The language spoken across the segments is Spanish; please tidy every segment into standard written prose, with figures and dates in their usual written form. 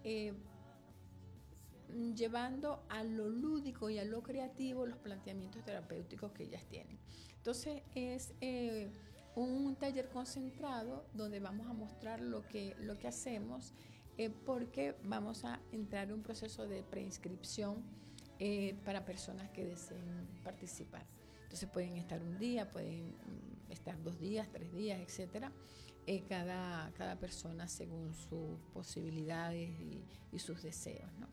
llevando a lo lúdico y a lo creativo los planteamientos terapéuticos que ellas tienen. Entonces es un taller concentrado donde vamos a mostrar lo que hacemos, porque vamos a entrar en un proceso de preinscripción para personas que deseen participar. Entonces pueden estar un día, pueden estar 2 días, 3 días, etcétera. Cada persona según sus posibilidades y sus deseos, ¿no?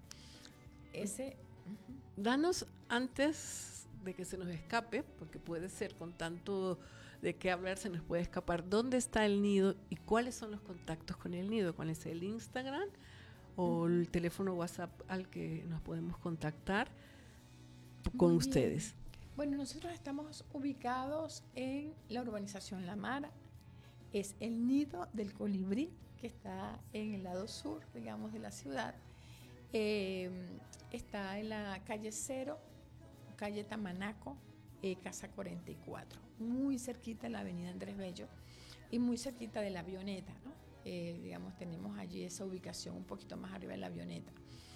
Danos, antes de que se nos escape, porque puede ser con tanto de qué hablar se nos puede escapar, ¿dónde está el nido y cuáles son los contactos con el nido? ¿Cuál es el Instagram o el teléfono WhatsApp al que nos podemos contactar con ustedes? Bueno, nosotros estamos ubicados en la urbanización La Mara. Es el nido del colibrí, que está en el lado sur, digamos, de la ciudad. Está en la calle 0, calle Tamanaco, casa 44, muy cerquita de la avenida Andrés Bello y muy cerquita de la Avioneta, ¿no? Digamos, tenemos allí esa ubicación un poquito más arriba de la Avioneta.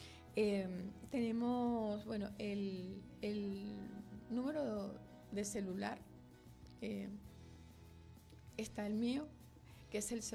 Tenemos, bueno, el número de celular, está el mío, que es el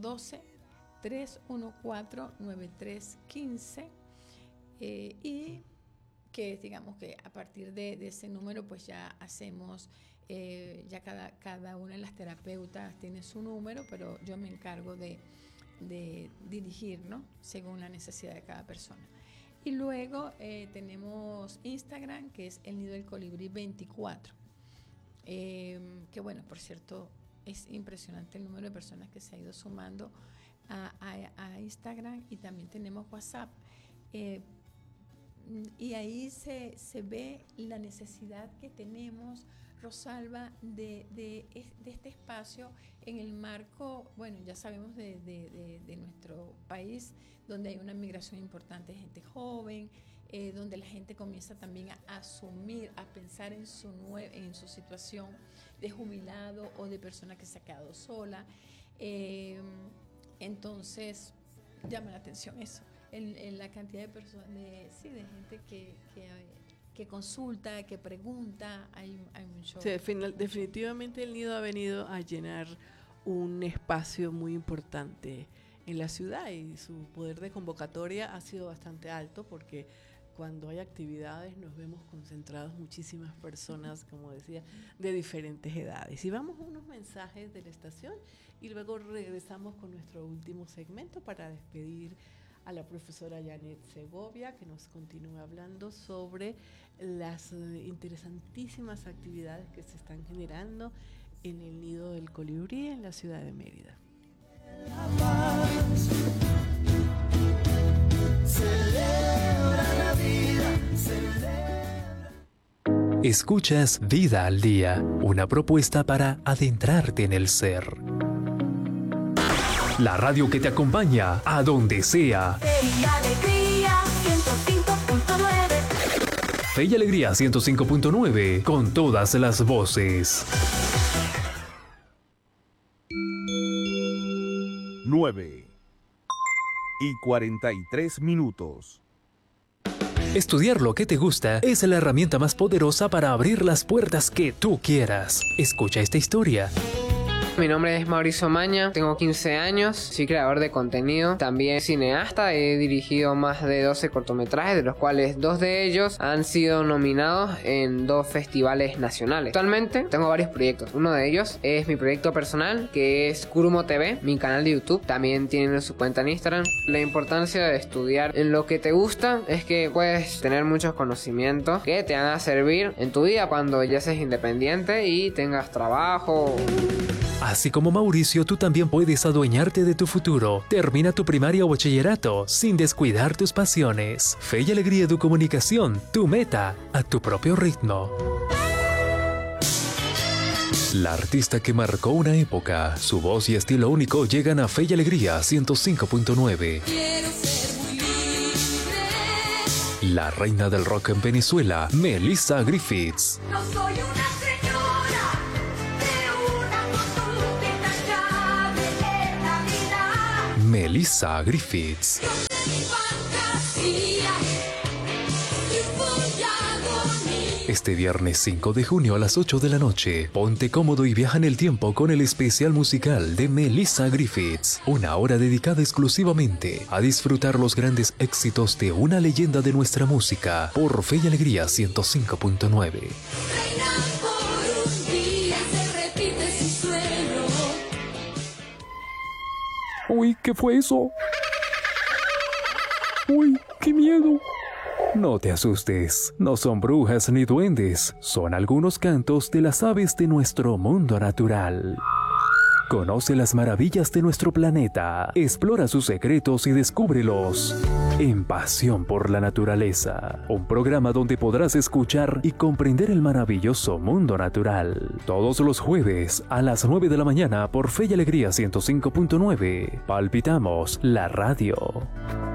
0412-314-9315, y que digamos que a partir de ese número pues ya hacemos, ya cada una de las terapeutas tiene su número, pero yo me encargo de dirigir, ¿no? Según la necesidad de cada persona. Y luego tenemos Instagram, que es el Nido del Colibrí 24, que bueno, por cierto, es impresionante el número de personas que se ha ido sumando a Instagram, y también tenemos WhatsApp. Y ahí se ve la necesidad que tenemos, Rosalba, de este espacio en el marco, bueno, ya sabemos de nuestro país, donde hay una migración importante de gente joven, donde la gente comienza también a asumir, a pensar en su situación de jubilado o de persona que se ha quedado sola. Entonces, llama la atención eso. En la cantidad de personas, de gente que consulta, que pregunta, hay mucho. Sí, definitivamente el nido ha venido a llenar un espacio muy importante en la ciudad, y su poder de convocatoria ha sido bastante alto, porque cuando hay actividades nos vemos concentrados muchísimas personas, como decía, de diferentes edades. Y vamos a unos mensajes de la estación y luego regresamos con nuestro último segmento para despedir a la profesora Janet Segovia, que nos continúa hablando sobre las interesantísimas actividades que se están generando en el Nido del Colibrí en la ciudad de Mérida. Celebra la vida, celebra. Escuchas Vida al Día, una propuesta para adentrarte en el ser. La radio que te acompaña a donde sea. Fe y Alegría 105.9. Fe y Alegría 105.9, con todas las voces. 9:43. Estudiar lo que te gusta es la herramienta más poderosa para abrir las puertas que tú quieras. Escucha esta historia. Mi nombre es Mauricio Maña, tengo 15 años, soy creador de contenido, también cineasta, he dirigido más de 12 cortometrajes, de los cuales 2 de ellos han sido nominados en 2 festivales nacionales. Actualmente tengo varios proyectos, uno de ellos es mi proyecto personal, que es Kurumo TV, mi canal de YouTube, también tienen su cuenta en Instagram. La importancia de estudiar en lo que te gusta es que puedes tener muchos conocimientos que te van a servir en tu vida cuando ya seas independiente y tengas trabajo. Así como Mauricio, tú también puedes adueñarte de tu futuro. Termina tu primaria o bachillerato sin descuidar tus pasiones. Fe y Alegría de Comunicación, tu meta a tu propio ritmo. La artista que marcó una época, su voz y estilo único llegan a Fe y Alegría 105.9. Quiero ser muy libre. La reina del rock en Venezuela, Melissa Griffiths. No soy una señora de una conducta intachable en la vida. Melissa Griffiths. Yo mi fantasía, triunfo y agonía. Este viernes 5 de junio a las 8 de la noche, ponte cómodo y viaja en el tiempo con el especial musical de Melissa Griffiths. Una hora dedicada exclusivamente a disfrutar los grandes éxitos de una leyenda de nuestra música por Fe y Alegría 105.9. Reina por un día, se repite su sueño. Uy, ¿qué fue eso? Uy, qué miedo. No te asustes, no son brujas ni duendes, son algunos cantos de las aves de nuestro mundo natural. Conoce las maravillas de nuestro planeta, explora sus secretos y descúbrelos en Pasión por la Naturaleza, un programa donde podrás escuchar y comprender el maravilloso mundo natural. Todos los jueves a las 9 de la mañana por Fe y Alegría 105.9. Palpitamos la radio.